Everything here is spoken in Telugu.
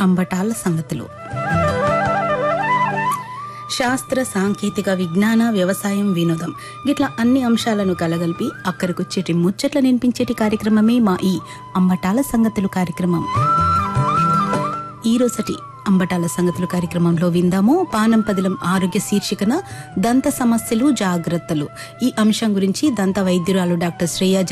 అంబటాల సంగతులు. శాస్త్ర సాంకేతిక విజ్ఞాన వ్యవసాయం వినోదం గిట్లా అన్ని అంశాలను కలగలిపి అక్కడికొచ్చేటి ముచ్చట్ల నినిపించేటి కార్యక్రమమే మా ఈ అంబటాల సంగతులు కార్యక్రమం. ఈ రోజటి అంబటాల సంగతులు కార్యక్రమంలో విందాము పానం పదిలం ఆరోగ్య శీర్షికన దంత సమస్యలు జాగ్రత్తలు. ఈ అంశం గురించి దంత వైద్యురాలు డాక్టర్ శ్రేయ